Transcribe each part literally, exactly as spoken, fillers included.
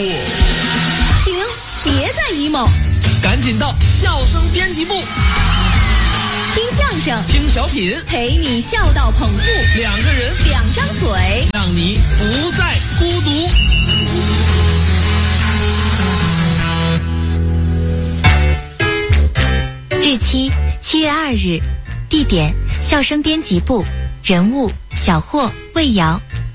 停，别再 emo， 赶紧到笑声编辑部， 听相声， 听小品， 陪你笑到捧腹， 两个人， 两张嘴， 让你不再孤独。 日期七月二日，地点笑声编辑部，人物小霍、魏瑶。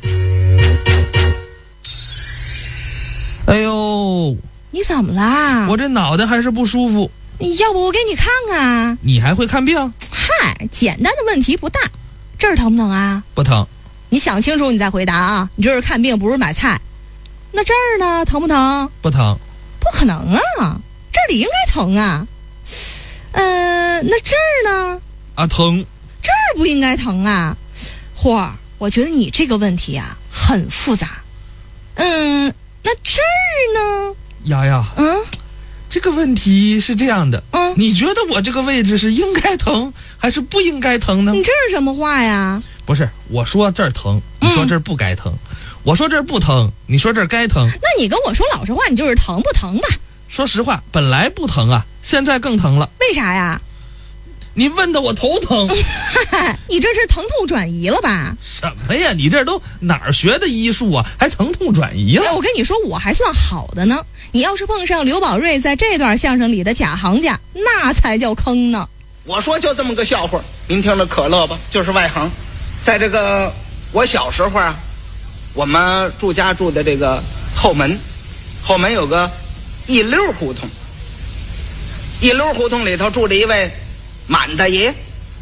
哎呦， 你怎么啦？ 我这脑袋还是不舒服。 要不我给你看看？ 你还会看病？ 嗨，简单的问题不大。这儿疼不疼啊？ 不疼。 你想清楚你再回答啊！你这是看病不是买菜。那这儿呢？疼不疼？ 不疼。 不可能啊，这里应该疼啊。呃，那这儿呢？ 啊，疼。 这儿不应该疼啊。霍儿，我觉得你这个问题啊很复杂。嗯，那这儿呢？ 丫丫， 嗯， 这个问题是这样的， 嗯， 你觉得我这个位置是应该疼还是不应该疼呢？ 你这是什么话呀？ 不是，我说这儿疼，你说这儿不该疼，嗯、我说这儿不疼，你说这儿该疼。 那你跟我说老实话，你就是疼不疼吧？ 说实话，本来不疼啊，现在更疼了。 为啥呀？ 你问的我头疼。 你这是疼痛转移了吧？ 什么呀？你这都哪儿学的医术啊？还疼痛转移了？ 我跟你说，我还算好的呢。你要是碰上刘宝瑞在这段相声里的假行家，那才叫坑呢。 我说就这么个笑话，您听着可乐吧，就是外行。在这个我小时候啊，我们住家住的这个后门，后门有个一溜胡同，一溜胡同里头住着一位满大爷，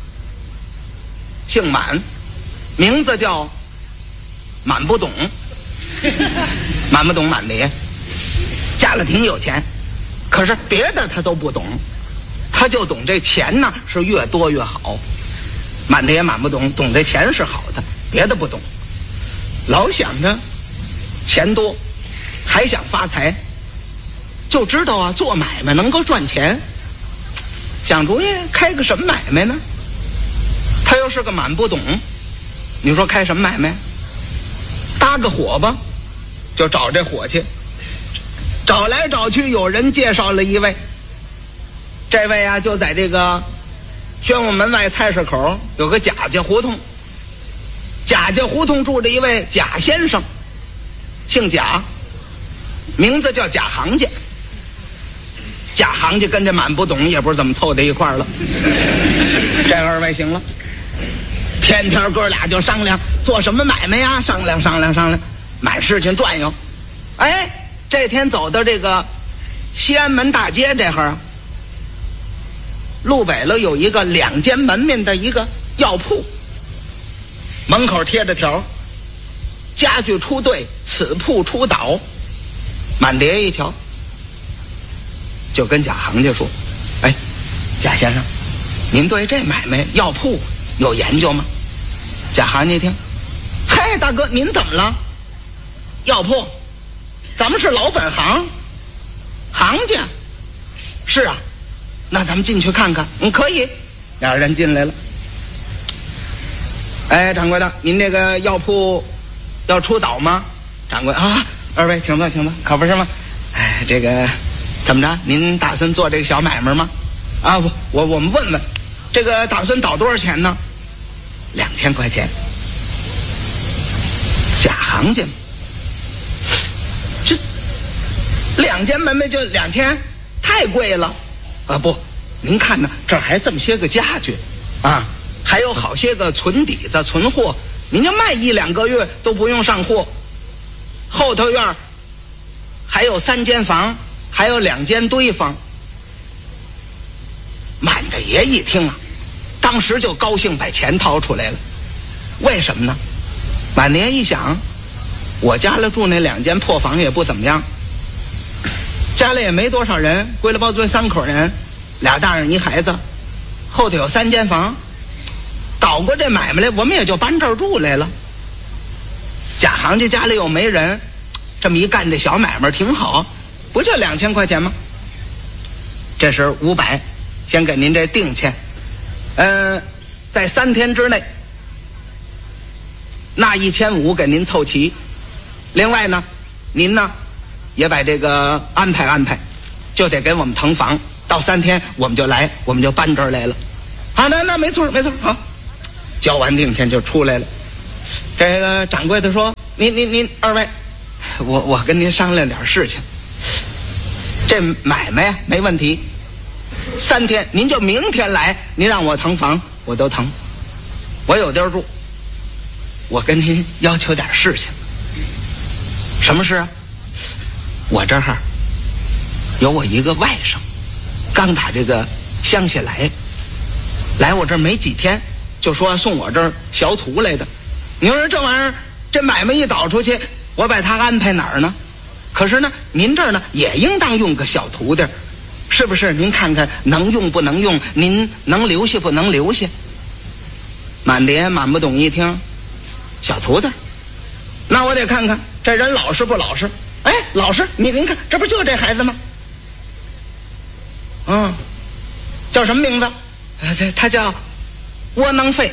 姓满，名字叫满不懂，满不懂满大爷，家里挺有钱，可是别的他都不懂，他就懂这钱呢是越多越好。满大爷满不懂，懂这钱是好的，别的不懂，老想着钱多，还想发财，就知道啊做买卖能够赚钱，想主意开个什么买卖呢？他又是个满不懂，你说开什么买卖？搭个伙吧，就找这伙计，找来找去，有人介绍了一位，这位啊就在这个宣武门外菜市口有个贾家胡同，贾家胡同住着一位贾先生，姓贾，名字叫贾行家。贾行家跟这满不懂也不知怎么凑在一块儿了。这二位行了，天天哥俩就商量做什么买卖呀，商量商量商量，满事情转悠。哎，这天走到这个西安门大街这儿，路北了有一个两间门面的一个药铺，门口贴着条，家具出队，此铺出倒。满碟一瞧，就跟贾行家说：“哎，贾先生，您对这买卖药铺有研究吗？”贾行家一听：“嘿，大哥，您怎么了？药铺，咱们是老本行，行家。是啊，那咱们进去看看。嗯，可以。”俩人进来了。哎，掌柜的，您这个药铺要出倒吗？掌柜啊，二位请坐，请坐，可不是吗？哎，这个怎么着？您打算做这个小买卖吗？啊，不，我我们问问，这个打算倒多少钱呢？两千块钱。假行家，这两间门面就两千，太贵了。啊，不，您看呢，这儿还这么些个家具，啊，还有好些个存底子、存货，您就卖一两个月都不用上货。后头院还有三间房，还有两间堆房。满大爷一听啊，当时就高兴，把钱掏出来了。为什么呢？满大爷一想，我家里住那两间破房也不怎么样，家里也没多少人，归了包堆三口人，俩大人一孩子，后头有三间房，倒过这买卖来，我们也就搬这儿住来了。贾行家家里又没人，这么一干这小买卖挺好，不就两千块钱吗？这是五百，先给您这定钱，呃，在三天之内，那一千五给您凑齐。另外呢，您呢也把这个安排安排，就得给我们腾房，到三天我们就来，我们就搬这儿来了。好，那那没错没错，好，交完定钱就出来了。这个掌柜的说：“您您您二位，我我跟您商量点事情。这买卖呀没问题，三天您就明天来，您让我腾房我都腾，我有地儿住。我跟您要求点事情。什么事啊？我这儿有我一个外甥，刚打这个乡下来，来我这儿没几天，就说送我这儿学徒来的。你说这玩意儿，这买卖一倒出去，我把他安排哪儿呢？可是呢，您这儿呢也应当用个小徒弟，是不是？您看看能用不能用？您能留下不能留下？”满爹满不懂一听，小徒弟，那我得看看这人老实不老实。哎，老实，你您看，这不就这孩子吗？嗯，叫什么名字？呃，他他叫窝囊废。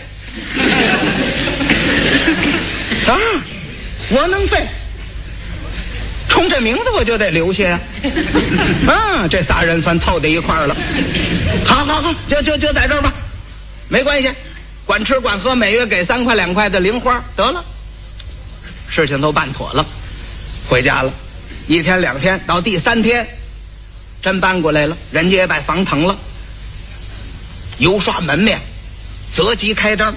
啊，窝囊废，冲这名字我就得留下呀。啊，这仨人算凑在一块儿了。好好好，就就就在这儿吧，没关系，管吃管喝，每月给三块两块的零花，得了，事情都办妥了。回家了，一天两天，到第三天，真搬过来了，人家也把房腾了，油刷门面，择吉开张，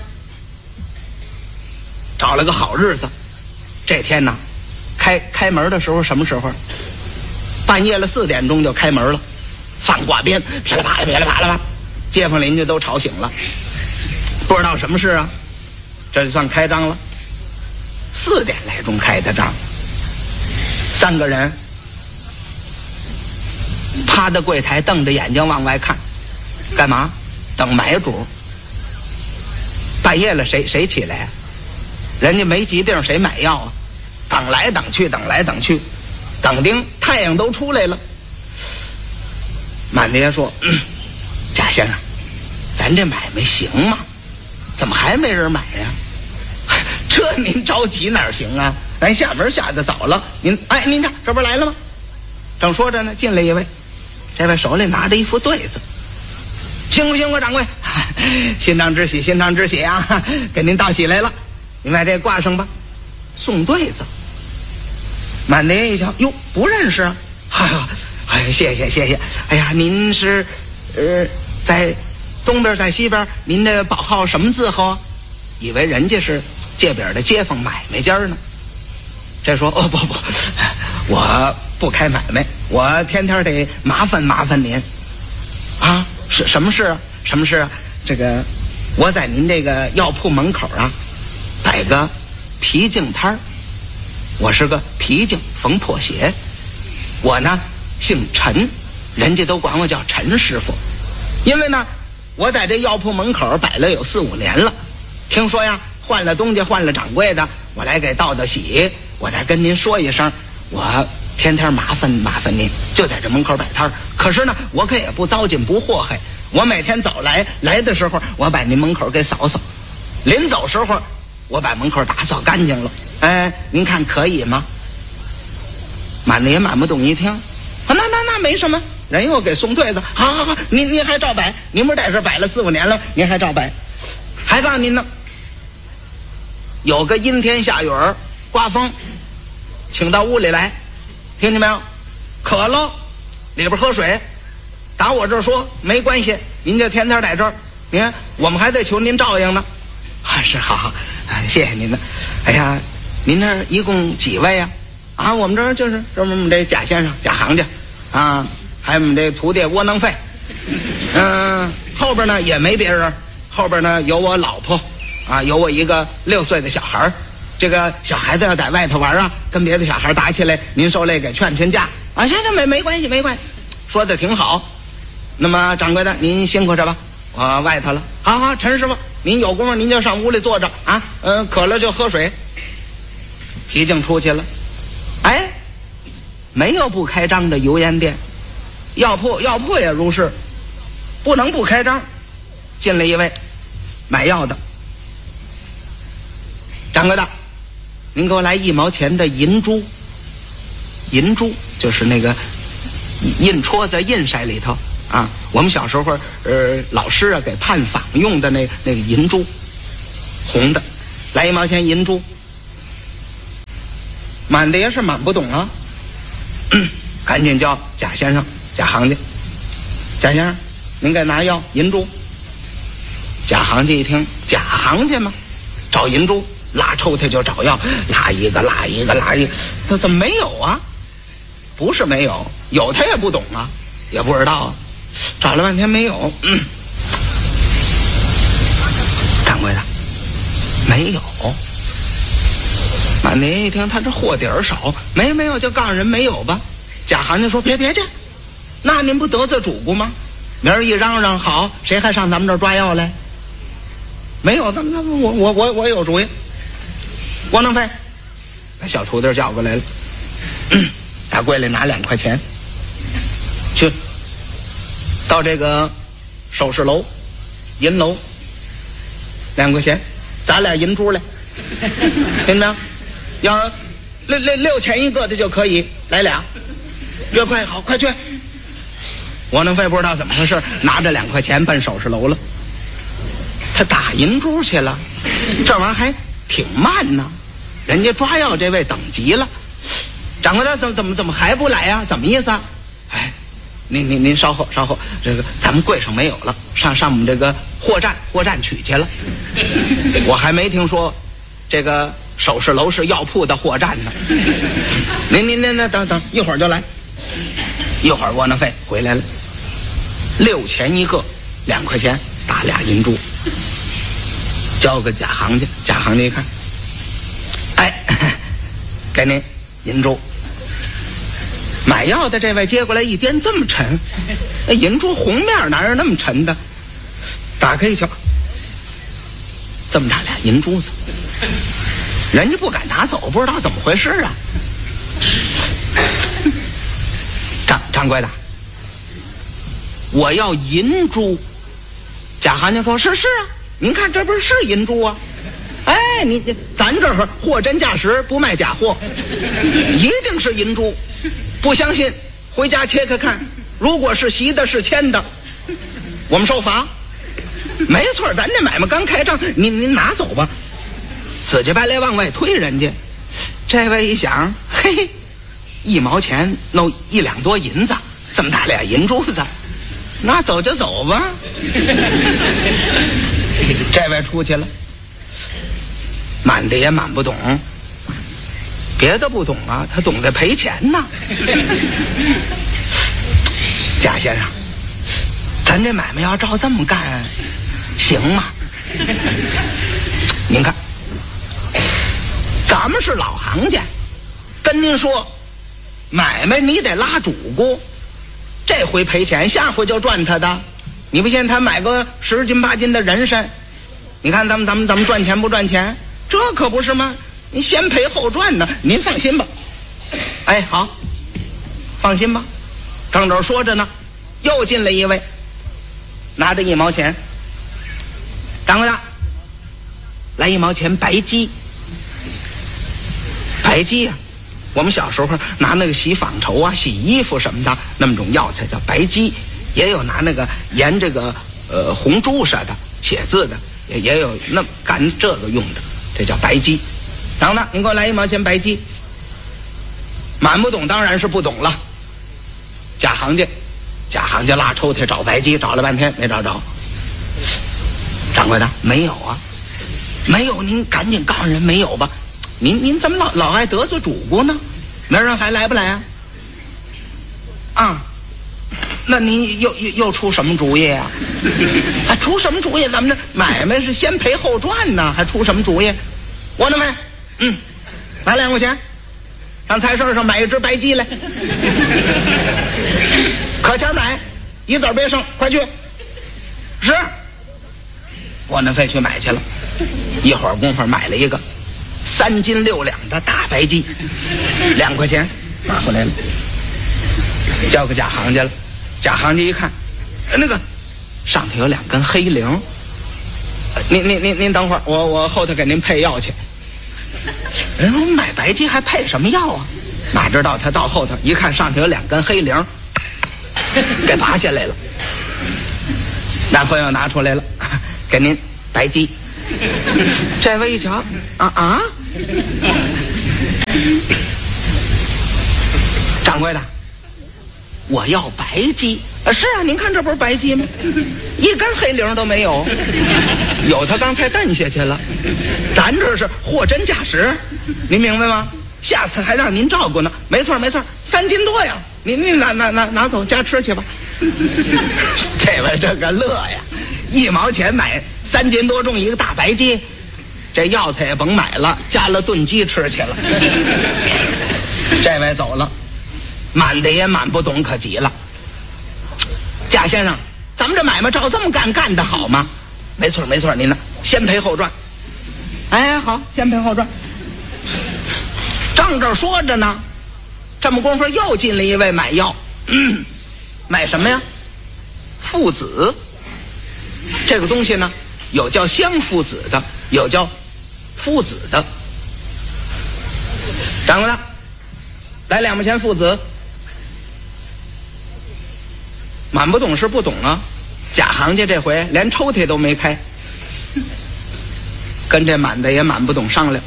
找了个好日子。这天呢，开开门的时候什么时候？半夜了四点钟就开门了，放挂鞭，噼里啪啦噼里啪啦，街坊邻居都吵醒了，不知道什么事啊，这就算开张了。四点来钟开的张，三个人趴在柜台瞪着眼睛往外看，干嘛？等买主。半夜了谁谁起来啊？人家没疾病谁买药啊？等来等去等来等去，等丁太阳都出来了。满爹说：“嗯，贾先生，咱这买卖行吗？怎么还没人买呀？这您着急哪行啊？咱下门下的早了，您哎，您看这不来了吗？”正说着呢，进来一位，这位手里拿着一副对子，辛苦辛苦掌柜，心肠之喜心肠之喜啊，给您道喜来了，您把这挂上吧。送对子，满爹一瞧，哟，不认识啊，哈哈，哎，谢谢谢谢，哎呀，您是呃在东边在西边，您的宝号什么字号啊？以为人家是界边的街坊买卖家呢。这说：“哦不不，我不开买卖，我天天得麻烦麻烦您啊。是什么事啊？什么事啊？这个我在您这个药铺门口啊摆个皮镜摊儿，我是个皮镜缝破鞋，我呢姓陈，人家都管我叫陈师傅。因为呢我在这药铺门口摆了有四五年了，听说呀换了东家换了掌柜的，我来给道道喜，我再跟您说一声，我天天麻烦麻烦您，就在这门口摆摊儿。可是呢我可也不糟践不祸害，我每天早来来的时候，我把您门口给扫扫，临走时候我把门口打扫干净了，哎，您看可以吗？满的也满不懂一听，啊，那那那没什么，人又给送对子，好好好，您您还照摆，您不是在这摆了四五年了，您还照摆，还告诉您呢，有个阴天下雨儿，刮风，请到屋里来，听见没有？渴了，里边喝水，打我这儿说没关系，您就天天在这儿，您看我们还得求您照应呢。啊，是，好好，谢谢您的。哎呀，您这一共几位呀？啊，我们这儿就是这我们这贾先生贾行家，啊，还有我们这徒弟窝囊废，嗯、呃，后边呢也没别人，后边呢有我老婆，啊，有我一个六岁的小孩儿。这个小孩子要在外头玩啊，跟别的小孩打起来，您受累给劝劝架啊，行行，没没关系没关系，说的挺好。那么掌柜的您辛苦着吧，我外头了。好好，陈师傅您有功夫您就上屋里坐着啊，嗯、呃，渴了就喝水。皮镜出去了，哎，没有不开张的油盐店，药铺药铺也如是，不能不开张。进来一位买药的，掌柜的您给我来一毛钱的银珠，银珠就是那个印戳在印筛里头啊。我们小时候，呃，老师啊给判坊用的那那个银珠，红的，来一毛钱银珠。满的也是满不懂啊，嗯、赶紧叫贾先生、贾行家。贾先生，您给拿药银珠。贾行家一听，贾行家嘛，找银珠，拉抽屉就找药，拉一个拉一个拉一个，他怎么没有啊？不是没有，有他也不懂啊，也不知道啊，找了半天没有。嗯，掌柜的，没有。满年一听，他这货底儿少，没没有就告诉人没有吧。贾行家说别别去，那您不得罪主顾吗？明儿一嚷嚷好，谁还上咱们这儿抓药来？没有，咱们咱们我我我我有主意。窝囊废，把小徒弟叫过来了，嗯，打柜里拿两块钱，去到这个首饰楼、银楼，两块钱，砸俩银珠来，听着，要六六六钱一个的就可以，来俩，越快好，快去。窝囊废不知道怎么回事，拿着两块钱奔首饰楼了。他打银珠去了，这玩意儿还挺慢呢。人家抓药这位等急了，掌柜的怎么怎么怎么还不来呀、啊？怎么意思啊？哎，您您您稍后稍后，这个咱们柜上没有了，上上我们这个货站货站取去了。我还没听说这个首饰楼是药铺的货站呢。您您您那等等一会儿就来，一会儿窝囊废回来了，六钱一个，两块钱打俩银珠。交个贾行家，贾行家一看，哎，给您银珠。买药的这位接过来一掂，这么沉，那银珠红面哪有那么沉的？打开一瞧，这么大俩银珠子，人家不敢拿走，不知道怎么回事啊。掌掌柜的，我要银珠。贾行家说：“是是啊。”您看，这不是是银珠啊？哎，你咱这儿货真价实，不卖假货，一定是银珠。不相信，回家切开看，如果是洗的，是铅的，我们受罚。没错，咱这买卖刚开张，您您拿走吧。死乞白赖往外推人家，这位一想，嘿嘿，一毛钱弄一两多银子，这么大俩银珠子，那走就走吧。这位出去了，满的也满不懂，别的不懂啊，他懂得赔钱呐。贾先生，咱这买卖要照这么干，行吗？您看，咱们是老行家，跟您说，买卖你得拉主顾，这回赔钱，下回就赚他的。你不信他买个十斤八斤的人参，你看咱们咱们咱们赚钱不赚钱？这可不是吗？你先赔后赚呢，您放心吧。哎，好，放心吧。正这说着呢，又进来一位，拿着一毛钱，掌柜的，来一毛钱白鸡。白鸡啊，我们小时候拿那个洗纺绸啊、洗衣服什么的那么种药材叫白鸡。也有拿那个研这个呃红朱砂的写字的，也也有那干这个用的，这叫白鸡。然后呢，您给我来一毛钱白鸡。满不懂当然是不懂了。贾行家，贾行家拉抽屉找白鸡，找了半天没找着。掌柜的，没有啊，没有，您赶紧告诉人没有吧。您您怎么老老爱得罪主顾呢？明儿还来不来啊？啊。那您又又又出什么主意啊？还出什么主意？咱们这买卖是先赔后赚呢，还出什么主意？窝囊废，嗯，拿两块钱，上菜市上买一只白鸡来，可钱买，一子别剩，快去。是，窝囊废去买去了，一会儿功夫买了一个三斤六两的大白鸡，两块钱拿回来了，交给贾行家了。贾行家一看，那个上头有两根黑铃，您您您您等会儿，我我后头给您配药去。人说买白鸡还配什么药啊？ 哪知道他到后头一看，上头有两根黑铃，给拔下来了，然后又拿出来了，给您白鸡。这位一瞧，啊啊，掌柜的，我要白鸡。啊，是啊，您看这不是白鸡吗？一根黑铃都没有，有他刚才蹬下去了。咱这是货真价实，您明白吗？下次还让您照顾呢。没错没错，三斤多呀，您您拿拿拿拿走家吃去吧。这位这个乐呀，一毛钱买三斤多重一个大白鸡，这药材也甭买了，加了炖鸡吃去了。这位走了，满的也满不懂，可急了。贾先生，咱们这买卖照这么干，干得好吗？没错没错，您呢先赔后赚。哎，好，先赔后赚。正这说着呢，这么功夫又进了一位买药，嗯、买什么呀？附子。这个东西呢，有叫香附子的，有叫附子的。掌柜的，来两毛钱附子。满不懂是不懂啊，假行家这回连抽屉都没开，跟这满的也满不懂商量。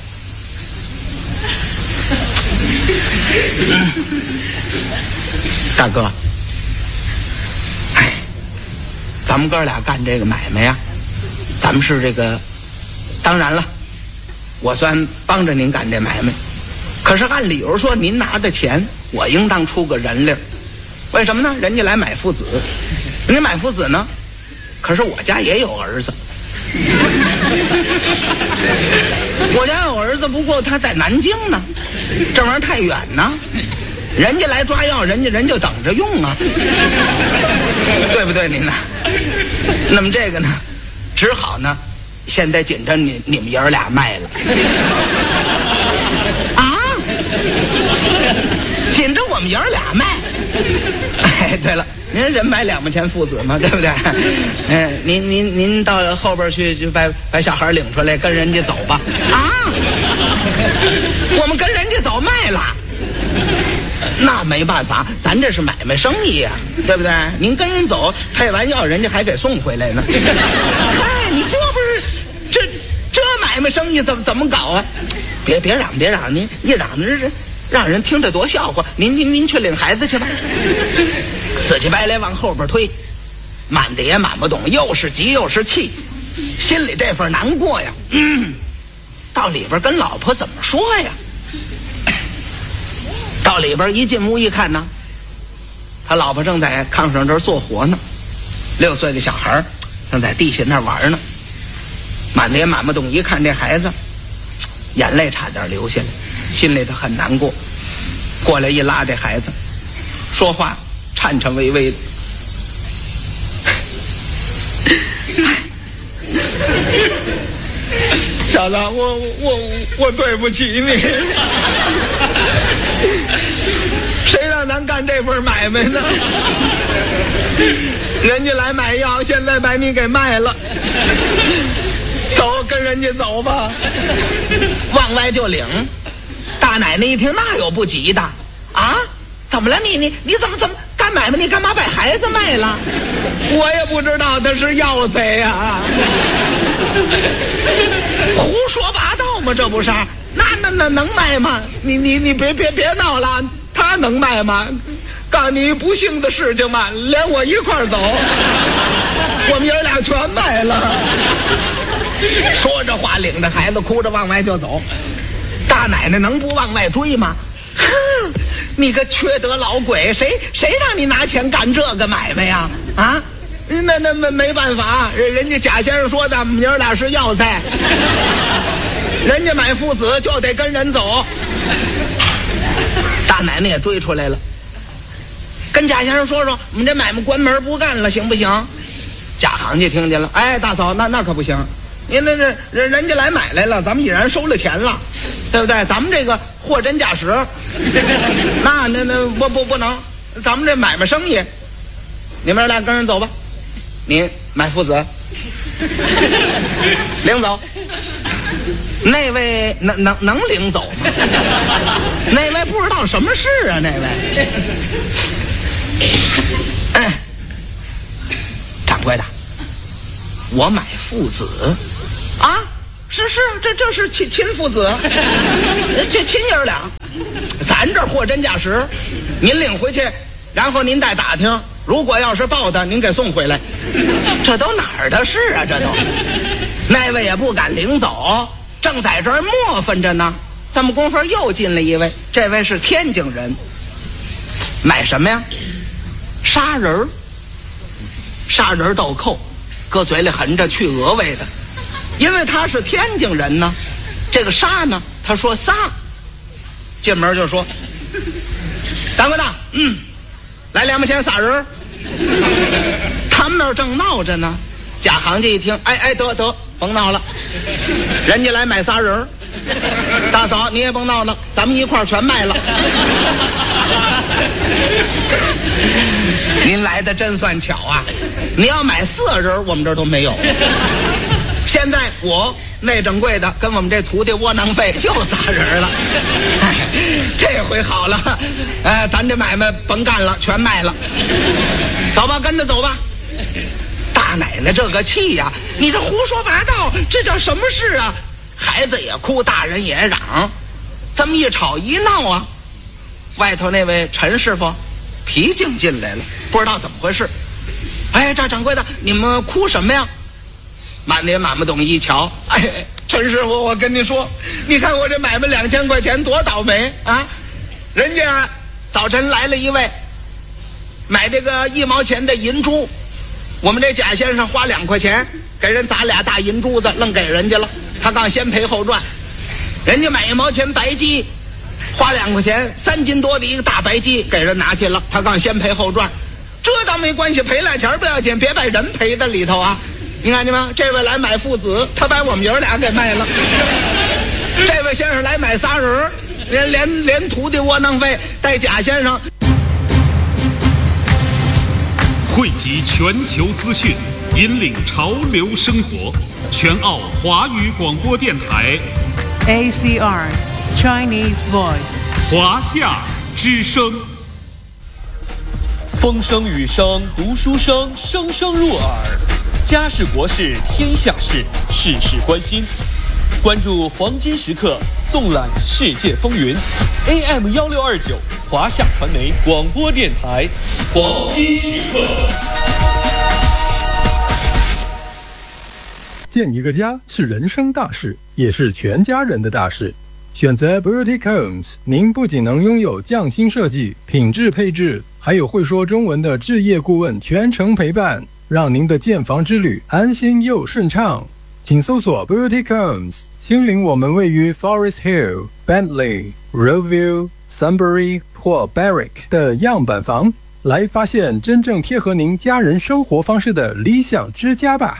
嗯、大哥，哎，咱们哥俩干这个买卖呀，咱们是这个，当然了，我算帮着您干这买卖，可是按理由说，您拿的钱，我应当出个人力。为什么呢？人家来买父子，人家买父子呢，可是我家也有儿子，我家有儿子，不过他在南京呢，这玩意儿太远呢，人家来抓药，人家人就等着用啊，对不对您呢？那么这个呢，只好呢，现在紧着你你们爷儿俩卖了啊，紧着我们爷儿俩卖。哎，对了，您人买两毛钱父子嘛，对不对？哎，您您您到后边去就把把小孩领出来，跟人家走吧。啊，我们跟人家走卖了，那没办法，咱这是买卖生意呀、啊，对不对？您跟人走，配完药，人家还给送回来呢。嗨，你这不是这这买卖生意怎么怎么搞啊？别别嚷别嚷，您一嚷这这。让人听着多笑话，您您您去领孩子去吧。死乞白赖往后边推，满的也满不懂，又是急又是气，心里这份难过呀。嗯，到里边跟老婆怎么说呀？到里边一进屋一看呢，他老婆正在炕上这儿做活呢，六岁的小孩正在地下那玩呢。满的也满不懂，一看这孩子，眼泪差点流下来。心里头很难过，过来一拉这孩子，说话颤颤巍巍的。小子，我我我对不起你，谁让咱干这份买卖呢？人家来买药，现在把你给卖了。走，跟人家走吧，往外就领。大奶奶一听，那有不急的啊？怎么了你？你你怎么怎么干买卖？你干嘛把孩子卖了？我也不知道他是药贼呀、啊！胡说八道吗？这不是？那那那能卖吗？你你你别别别闹了，他能卖吗？告诉你不幸的事情嘛，连我一块儿走，我们爷俩全卖了。说着话，领着孩子哭着往外就走。大奶奶能不往外追吗？哼，你个缺德老鬼，谁谁让你拿钱干这个买卖呀？啊，那那没没办法，人家贾先生说的，爷儿俩是要塞，人家买父子就得跟人走。大奶奶也追出来了，跟贾先生说说，我们这买卖关门不干了，行不行？贾行家听见了，哎，大嫂，那那可不行。您那这人人家来买来了，咱们已然收了钱了，对不对？咱们这个货真价实，那那那不不不能，咱们这买卖生意，你们俩跟人走吧，你买父子，领走， 那位能能能领走吗？那位不知道什么事啊，那位。哎，掌柜的，我买父子啊，是是，这这是亲亲父子，这亲爷俩，咱这货真价实，您领回去，然后您再打听，如果要是报的，您给送回来。这都哪儿的事啊？这都，那位也不敢领走，正在这儿磨分着呢。这么功夫又进了一位，这位是天津人，买什么呀？砂仁儿，砂仁豆蔻，搁嘴里含着去鹅味的。因为他是天津人呢，这个砂呢，他说仨，进门就说：“掌柜的，嗯，来两毛钱仨人。”他们那儿正闹着呢，假行家一听，哎哎，得得，甭闹了，人家来买仨人，大嫂你也甭闹了，咱们一块儿全卖了。您来的真算巧啊！你要买四人，我们这儿都没有。现在我那掌柜的跟我们这徒弟窝囊废就仨人了。哎，这回好了，哎，咱这买卖甭干了，全卖了。走吧，跟着走吧。大奶奶这个气呀！你这胡说八道，这叫什么事啊？孩子也哭，大人也嚷，这么一吵一闹啊，外头那位陈师傅皮净进来了，不知道怎么回事。哎，这掌柜的，你们哭什么呀？满脸满不懂一瞧，哎，陈师傅，我跟你说，你看我这买卖两千块钱多倒霉啊！人家早晨来了一位，买这个一毛钱的银珠，我们这贾先生花两块钱给人砸俩大银珠子，愣给人家了，他刚先赔后赚。人家买一毛钱白鸡，花两块钱，三斤多的一个大白鸡给人拿去了，他刚先赔后赚。这倒没关系，赔俩钱不要紧，别把人赔在里头啊！你看见吗？这位来买父子，他把我们爷俩给卖了。这位先生来买仨人，连连连徒弟窝囊废带贾先生。 汇集全球资讯，引领潮流生活。全澳华语广播电台 A C R Chinese Voice 华夏之声。 风声雨声读书声，声声入耳。家事国事天下事，事事关心。关注黄金时刻，纵览世界风云。A M 幺六二九华夏传媒广播电台，黄金时刻。 建一个家是人生大事，也是全家人的大事。选择 Boutique Homes， 您不仅能拥有匠心设计、品质配置，还有会说中文的置业顾问全程陪伴，让您的建房之旅安心又顺畅。请搜索 Boutique Homes， 亲临我们位于 Forest Hill、Bentley、Roeville、Sunbury 或 Berwick 的样板房，来发现真正贴合您家人生活方式的理想之家吧。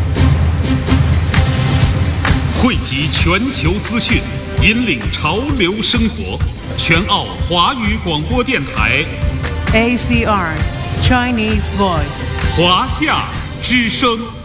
汇集全球资讯，引领潮流生活。全澳华语广播电台 A C R Chinese Voice 华夏之声。